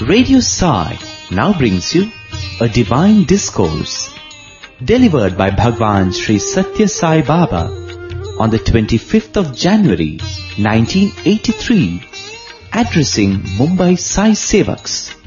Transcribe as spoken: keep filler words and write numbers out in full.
Radio Sai now brings you a divine discourse delivered by Bhagwan Sri Satya Sai Baba on the twenty-fifth of January nineteen eighty-three, addressing Mumbai Sai Sevaks.